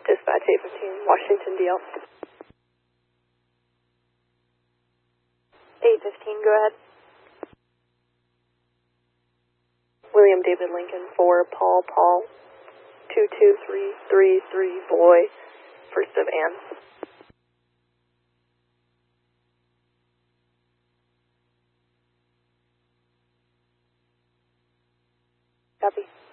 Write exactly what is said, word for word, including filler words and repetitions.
Dispatch eight fifteen, Washington, D L. eight fifteen, go ahead. William David Lincoln for Paul Paul, two two three three three boy, first of Anne. Copy.